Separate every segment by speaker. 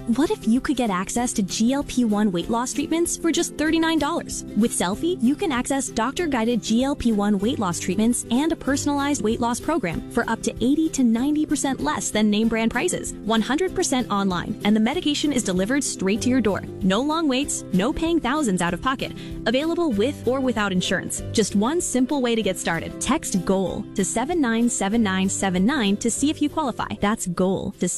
Speaker 1: What if you could get access to GLP-1 weight loss treatments for just $39? With Selfie, you can access doctor-guided GLP-1 weight loss treatments and a personalized weight loss program for up to 80 to 90% less than name brand prices, 100% online, and the medication is delivered straight to your door. No long waits, no paying thousands out of pocket. Available with or without insurance. Just one simple way to get started. Text GOAL to 797979 to see if you qualify. That's GOAL to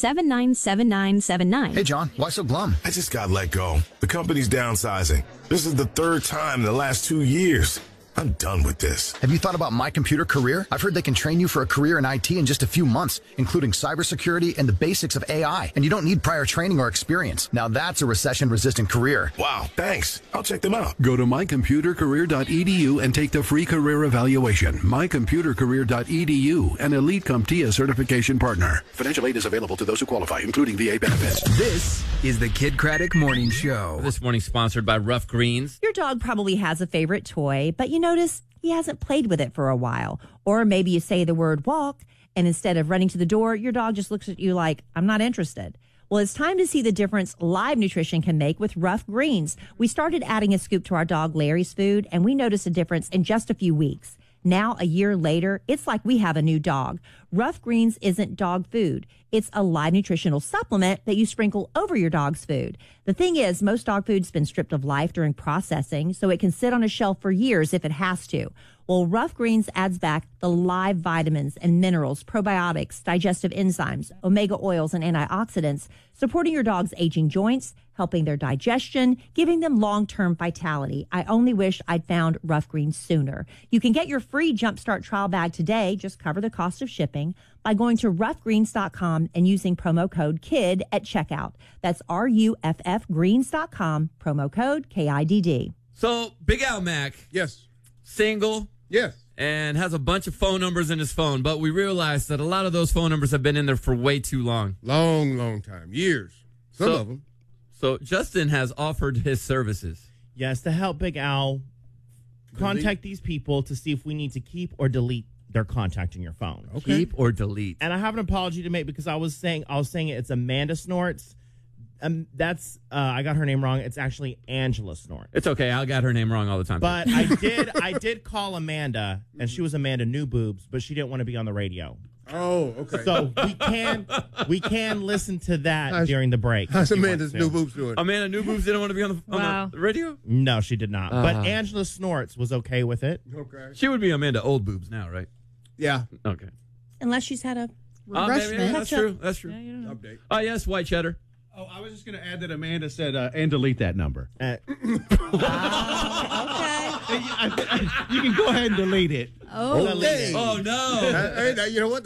Speaker 1: 797979.
Speaker 2: Hey, John, why so glum?
Speaker 3: I just got let go. The company's downsizing. This is the third time in the last 2 years. I'm done with this.
Speaker 2: Have you thought about My Computer Career? I've heard they can train you for a career in IT in just a few months, including cybersecurity and the basics of AI. And you don't need prior training or experience. Now that's a recession-resistant career.
Speaker 3: Wow, thanks. I'll check them out.
Speaker 4: Go to mycomputercareer.edu and take the free career evaluation. mycomputercareer.edu, an Elite CompTIA certification partner. Financial aid is available to those who qualify, including VA benefits.
Speaker 5: This is the Kid Craddock Morning Show.
Speaker 6: This morning sponsored by Rough Greens.
Speaker 7: Your dog probably has a favorite toy, but you notice he hasn't played with it for a while. Or maybe you say the word walk, and instead of running to the door, your dog just looks at you like, I'm not interested. Well, it's time to see the difference live nutrition can make with Rough Greens. We started adding a scoop to our dog Larry's food, and we noticed a difference in just a few weeks. Now, a year later, it's like we have a new dog. Rough Greens isn't dog food. It's a live nutritional supplement that you sprinkle over your dog's food. The thing is, most dog food's been stripped of life during processing, so it can sit on a shelf for years if it has to. Well, Rough Greens adds back the live vitamins and minerals, probiotics, digestive enzymes, omega oils, and antioxidants, supporting your dog's aging joints, helping their digestion, giving them long-term vitality. I only wish I'd found Rough Greens sooner. You can get your free Jumpstart trial bag today. Just cover the cost of shipping by going to roughgreens.com and using promo code KID at checkout. That's RUFFgreens.com, promo code KIDD.
Speaker 6: So, Big Al Mac.
Speaker 8: Yes.
Speaker 6: Single.
Speaker 8: Yes.
Speaker 6: And has a bunch of phone numbers in his phone, but we realized that a lot of those phone numbers have been in there for way too long.
Speaker 8: Long time. Years. Some of them.
Speaker 6: So Justin has offered his services.
Speaker 9: Yes, to help Big Al contact these people to see if we need to keep or delete their contact in your phone.
Speaker 6: Okay. Keep or delete.
Speaker 9: And I have an apology to make because I was saying it's Amanda Snorts. I got her name wrong. It's actually Angela Snorts.
Speaker 6: It's okay. I got her name wrong all the time.
Speaker 9: But I did call Amanda, and she was Amanda New Boobs, but she didn't want to be on the radio.
Speaker 8: Oh, okay.
Speaker 9: So we can listen to that during the break.
Speaker 8: How's Amanda's New Boobs doing?
Speaker 6: Amanda New Boobs didn't want to be on the radio?
Speaker 9: No, she did not. But Angela Snorts was okay with it.
Speaker 8: Okay.
Speaker 6: She would be Amanda Old Boobs now, right?
Speaker 8: Yeah.
Speaker 6: Okay.
Speaker 7: Unless she's had a refreshment.
Speaker 6: That's true. That's true.
Speaker 7: Yeah, you don't know.
Speaker 8: Update.
Speaker 6: Oh, yes, white cheddar.
Speaker 10: Oh, I was just going to add that Amanda said, and delete that number.
Speaker 7: Okay.
Speaker 10: You can go ahead and delete it.
Speaker 7: Oh,
Speaker 8: Okay.
Speaker 6: Oh, no.
Speaker 8: Hey, you know what?